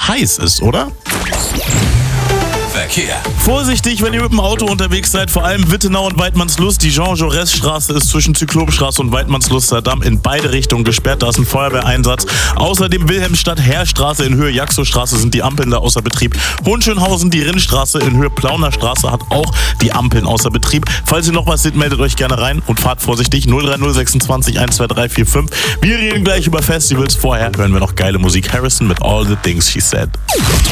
heiß ist, oder? Verkehr. Vorsichtig, wenn ihr mit dem Auto unterwegs seid, vor allem Wittenau und Weidmannslust. Die Jean-Jaurès-Straße ist zwischen Zyklopenstraße und Weidmannsluster Damm in beide Richtungen gesperrt. Da ist ein Feuerwehreinsatz. Außerdem Wilhelmstadt-Heerstraße in Höhe Jaxow-Straße sind die Ampeln da außer Betrieb. Hohenschönhausen, die Rinnstraße in Höhe Plauner Straße hat auch die Ampeln außer Betrieb. Falls ihr noch was seht, meldet euch gerne rein und fahrt vorsichtig 030 26 12345. Wir reden gleich über Festivals. Vorher hören wir noch geile Musik. Harrison mit All the Things She Said.